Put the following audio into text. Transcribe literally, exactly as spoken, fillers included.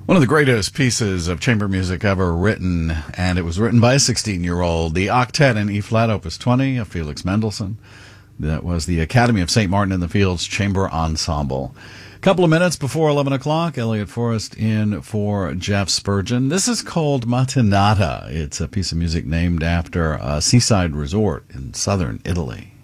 One of the greatest pieces of chamber music ever written, and it was written by a sixteen-year-old, the Octet in E-flat, Opus twenty of Felix Mendelssohn. That was the Academy of Saint Martin in the Fields Chamber Ensemble. A couple of minutes before eleven o'clock, Elliot Forrest in for Jeff Spurgeon. This is called Mattinata. It's a piece of music named after a seaside resort in southern Italy.